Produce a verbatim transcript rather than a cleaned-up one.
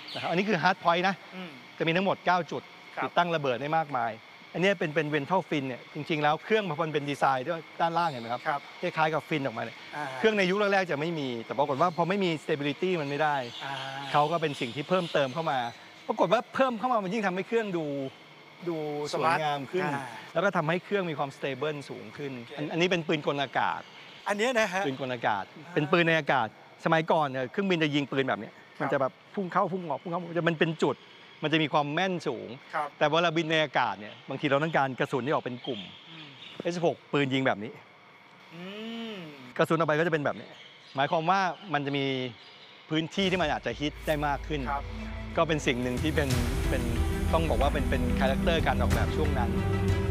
นะครับอันนี้คือฮาร์ดพอยต์นะจะมีทั้งหมดเก้าจุดติดตั้งระเบิดได้มากมายอันนี้เป็นเป็นเวนทัลฟินเนี่ยจริงๆแล้วเครื่องมันเป็นดีไซน์ด้วยด้านล่างเห็นไหมครับคล้ายๆกับฟินออกมาเนี่ยเครื่องในยุคแรกๆจะไม่มีแต่ปรากฏว่าพอไม่มี stability มันไม่ได้เขาก็เป็นสิ่งที่เพิ่มเติมเข้ามาปรากฏว่าเพิ่มเข้ามามันยิ่งทำให้เครื่องดูดูสวยงามขึ้นแล้วก็ทำให้เครื่องมีความ stable สูงขึ้นอันนี้เป็นปืนกลอากาศอันนี้นะฮะปืนกลอากาศเป็นปืนในอากาศสมัยก่อนเนี่ยเครื่องบินจะยิงปืนแบบนี้มันจะแบบพุ่งเข้าพุ่งออกพุ่งเข้าจะมันเป็นจุดมันจะมีความแม่นสูงแต่เวลาบินในอากาศเนี่ยบางทีเราต้องการกระสุนที่ออกเป็นกลุ่ม เอส สิบหก ปืนยิงแบบนี้กระสุนออกไปก็จะเป็นแบบนี้หมายความว่ามันจะมีพื้นที่ที่มันอาจจะฮิตได้มากขึ้นก็เป็นสิ่งหนึ่งที่เป็นเป็นต้องบอกว่าเป็นเป็นคาแรคเตอร์การออกแบบช่วงนั้น